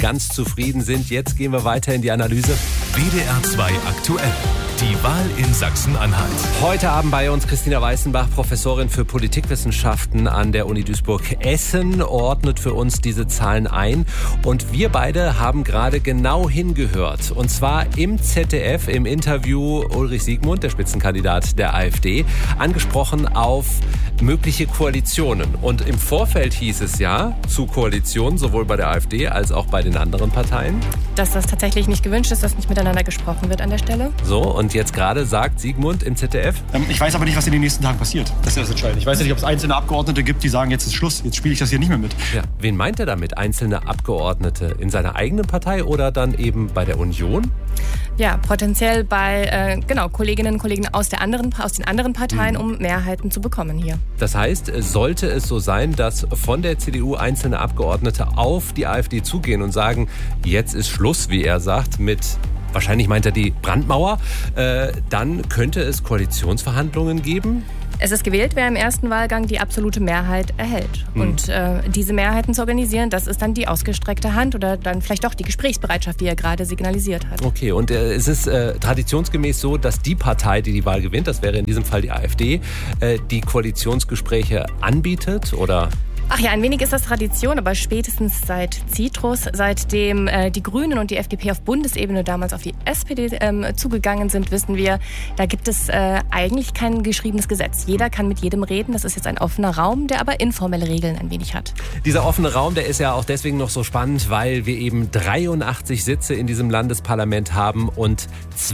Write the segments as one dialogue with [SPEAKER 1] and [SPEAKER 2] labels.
[SPEAKER 1] ganz zufrieden sind. Jetzt gehen wir weiter in die Analyse.
[SPEAKER 2] WDR 2 aktuell. Die Wahl in Sachsen-Anhalt.
[SPEAKER 1] Heute Abend bei uns Christina Weißenbach, Professorin für Politikwissenschaften an der Uni Duisburg-Essen, ordnet für uns diese Zahlen ein. Und wir beide haben gerade genau hingehört. Und zwar im ZDF, im Interview Ulrich Siegmund, der Spitzenkandidat der AfD, angesprochen auf mögliche Koalitionen. Und im Vorfeld hieß es ja zu Koalitionen, sowohl bei der AfD als auch bei den anderen Parteien.
[SPEAKER 3] Dass das tatsächlich nicht gewünscht ist, dass nicht miteinander gesprochen wird an der Stelle.
[SPEAKER 1] So, und jetzt gerade sagt Siegmund im ZDF.
[SPEAKER 4] Ich weiß aber nicht, was in den nächsten Tagen passiert. Das ist das Entscheidende. Ich weiß ja nicht, ob es einzelne Abgeordnete gibt, die sagen, jetzt ist Schluss, jetzt spiele ich das hier nicht mehr mit.
[SPEAKER 1] Ja. Wen meint er damit? Einzelne Abgeordnete in seiner eigenen Partei oder dann eben bei der Union?
[SPEAKER 3] Ja, potenziell bei Kolleginnen und Kollegen aus den anderen Parteien, um Mehrheiten zu bekommen hier.
[SPEAKER 1] Das heißt, sollte es so sein, dass von der CDU einzelne Abgeordnete auf die AfD zugehen und sagen, jetzt ist Schluss, wie er sagt, mit, wahrscheinlich meint er die Brandmauer, dann könnte es Koalitionsverhandlungen geben?
[SPEAKER 3] Es ist gewählt, wer im ersten Wahlgang die absolute Mehrheit erhält. Und diese Mehrheiten zu organisieren, das ist dann die ausgestreckte Hand oder dann vielleicht doch die Gesprächsbereitschaft, die er gerade signalisiert hat.
[SPEAKER 1] Okay, und es ist traditionsgemäß so, dass die Partei, die die Wahl gewinnt, das wäre in diesem Fall die AfD, die Koalitionsgespräche anbietet, oder?
[SPEAKER 3] Ach ja, ein wenig ist das Tradition, aber spätestens seit Citrus, seitdem die Grünen und die FDP auf Bundesebene damals auf die SPD zugegangen sind, wissen wir, da gibt es eigentlich kein geschriebenes Gesetz. Jeder kann mit jedem reden. Das ist jetzt ein offener Raum, der aber informelle Regeln ein wenig hat.
[SPEAKER 1] Dieser offene Raum, der ist ja auch deswegen noch so spannend, weil wir eben 83 Sitze in diesem Landesparlament haben und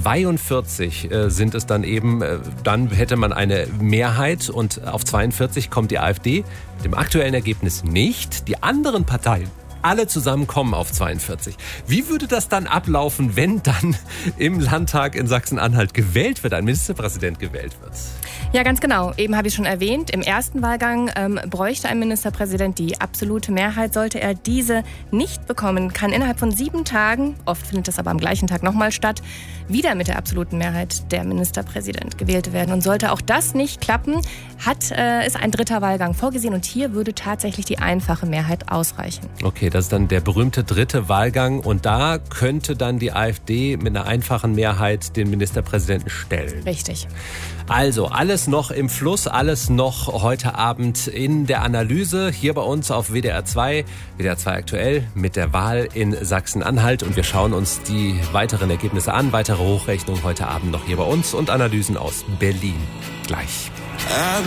[SPEAKER 1] 42 sind es dann eben. Dann hätte man eine Mehrheit und auf 42 kommt die AfD. Mit dem aktuellen Ergebnis nicht. Die anderen Parteien, alle zusammen kommen auf 42. Wie würde das dann ablaufen, wenn dann im Landtag in Sachsen-Anhalt gewählt wird, ein Ministerpräsident gewählt wird?
[SPEAKER 3] Ja, ganz genau. Eben habe ich schon erwähnt, im ersten Wahlgang bräuchte ein Ministerpräsident die absolute Mehrheit. Sollte er diese nicht bekommen, kann innerhalb von 7 Tagen, oft findet das aber am gleichen Tag nochmal statt, wieder mit der absoluten Mehrheit der Ministerpräsident gewählt werden. Und sollte auch das nicht klappen, ist ein dritter Wahlgang vorgesehen. Und hier würde tatsächlich die einfache Mehrheit ausreichen.
[SPEAKER 1] Okay, das ist dann der berühmte dritte Wahlgang. Und da könnte dann die AfD mit einer einfachen Mehrheit den Ministerpräsidenten stellen.
[SPEAKER 3] Richtig.
[SPEAKER 1] Also alles noch im Fluss, alles noch heute Abend in der Analyse hier bei uns auf WDR 2, WDR 2 aktuell mit der Wahl in Sachsen-Anhalt. Und wir schauen uns die weiteren Ergebnisse an, weitere Hochrechnungen heute Abend noch hier bei uns und Analysen aus Berlin gleich.